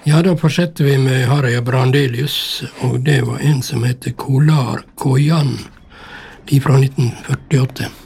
Ja, da fortsetter vi med Harry Brandelius, og det var en som heter Kolar Koyan, fra 1948.